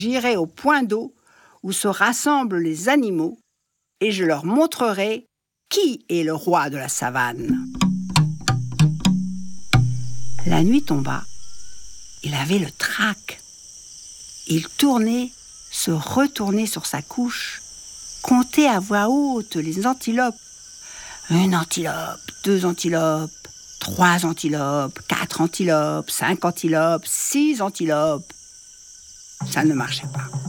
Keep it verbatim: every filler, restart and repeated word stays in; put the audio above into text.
J'irai au point d'eau où se rassemblent les animaux et je leur montrerai qui est le roi de la savane. La nuit tomba. Il avait le trac. Il tournait, se retournait sur sa couche, comptait à voix haute les antilopes. Une antilope, deux antilopes, trois antilopes, quatre antilopes, cinq antilopes, six antilopes. Ça ne marchait pas.